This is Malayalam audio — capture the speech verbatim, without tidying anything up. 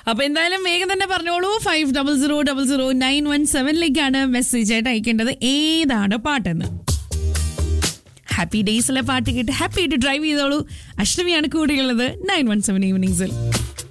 അപ്പൊ എന്തായാലും വേഗം തന്നെ പറഞ്ഞോളൂ. Five double zero double zero nine one സെവനിലേക്കാണ് message ആയിട്ട് അയക്കേണ്ടത് ഏതാണ് പാട്ടെന്ന്. ഹാപ്പി ഡേയ്സിലെ പാട്ട് കേട്ട് ഹാപ്പി ആയിട്ട് ഡ്രൈവ് ചെയ്തോളൂ. അഷ്ടമിയാണ് കൂടെയുള്ളത് നയൻ വൺ സെവൻ ഈവനിങ്സിൽ.